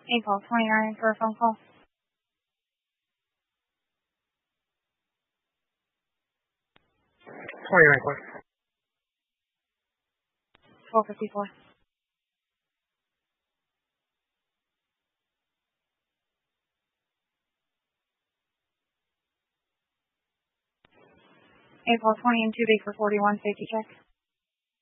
April 29 for a phone call. 29 question. 1254. April 20 and 2B for 41 safety check.